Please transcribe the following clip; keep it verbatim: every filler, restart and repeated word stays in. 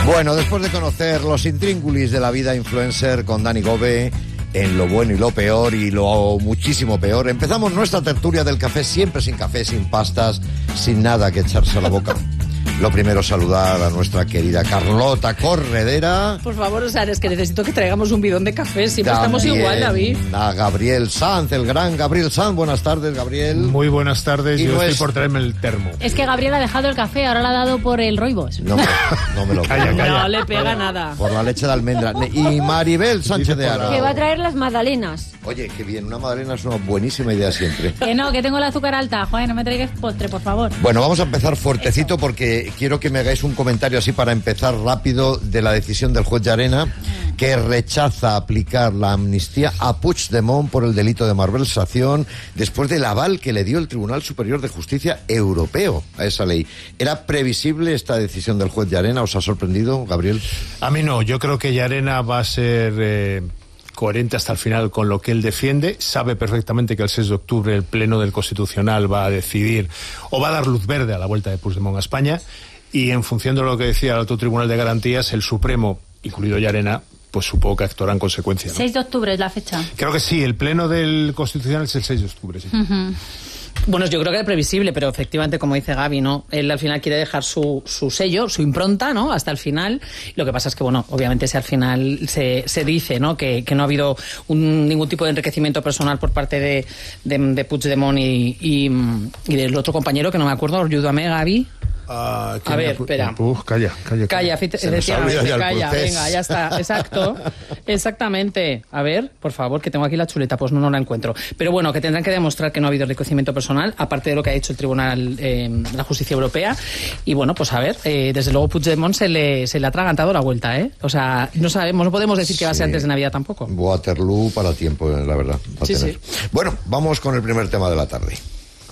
Bueno, después de conocer los intríngulis de la vida influencer con Dani Gove, en lo bueno y lo peor y lo muchísimo peor, empezamos nuestra tertulia del café, siempre sin café, sin pastas, sin nada que echarse a la boca. Lo primero, saludar a nuestra querida Carlota Corredera. Por favor, o sea, es que necesito que traigamos un bidón de café. Siempre También estamos igual, David. A Gabriel Sanz, el gran Gabriel Sanz. Buenas tardes, Gabriel. Muy buenas tardes. Y Yo no estoy es... por traerme el termo. Es que Gabriel ha dejado el café, ahora lo ha dado por el Roibos. No, no me lo calla, calla. No le pega nada. Por la leche de almendra. Y Maribel Sánchez de Aro. Que va a traer las magdalenas. Oye, qué bien. Una magdalena es una buenísima idea siempre. Que no, que tengo el azúcar alta. Joder, no me traigas postre, por favor. Bueno, vamos a empezar fuertecito porque quiero que me hagáis un comentario así para empezar rápido de la decisión del juez Llarena, que rechaza aplicar la amnistía a Puigdemont por el delito de malversación después del aval que le dio el Tribunal Superior de Justicia Europeo a esa ley. ¿Era previsible esta decisión del juez Llarena? ¿Os ha sorprendido, Gabriel? A mí no. Yo creo que Llarena va a ser eh, coherente hasta el final con lo que él defiende. Sabe perfectamente que el seis de octubre el Pleno del Constitucional va a decidir o va a dar luz verde a la vuelta de Puigdemont a España. Y en función de lo que decía el Alto Tribunal de Garantías, el Supremo, incluido Llarena, pues supongo que actuará en consecuencia, ¿no? seis de octubre es la fecha. Creo que sí, el Pleno del Constitucional es el seis de octubre, sí. Uh-huh. Bueno, yo creo que era previsible, pero efectivamente, como dice Gaby, ¿no? Él al final quiere dejar su, su sello, su impronta, ¿no? Hasta el final. Lo que pasa es que, bueno, obviamente si al final se, se dice, ¿no? Que, que no ha habido un, ningún tipo de enriquecimiento personal por parte de, de, de Puigdemont y, y, y del otro compañero, que no me acuerdo, ayúdame, Gaby. Uh, a ver, espera. Uf, calla, calla. Calla, efectivamente, calla, venga, ya está, exacto, exactamente. A ver, por favor, que tengo aquí la chuleta, pues no, no la encuentro. Pero bueno, que tendrán que demostrar que no ha habido enriquecimiento personal, aparte de lo que ha hecho el Tribunal eh, de la Justicia Europea. Y bueno, pues a ver, eh, desde luego Puigdemont se le, se le ha atragantado la vuelta, ¿eh? O sea, no sabemos, no podemos decir que va a ser antes de Navidad tampoco. Waterloo para tiempo, la verdad. Sí, tener. sí. Bueno, vamos con el primer tema de la tarde.